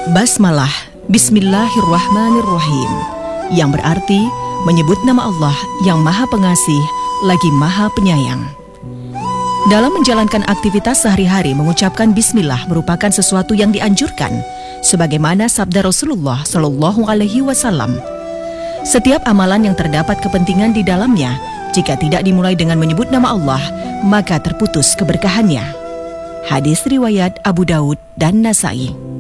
Basmalah, Bismillahirrahmanirrahim, yang berarti menyebut nama Allah yang Maha Pengasih lagi Maha Penyayang. Dalam menjalankan aktivitas sehari-hari, mengucapkan bismillah merupakan sesuatu yang dianjurkan, sebagaimana sabda Rasulullah Shallallahu Alaihi Wasallam. Setiap amalan yang terdapat kepentingan di dalamnya, jika tidak dimulai dengan menyebut nama Allah, maka terputus keberkahannya. Hadis riwayat Abu Daud dan Nasai.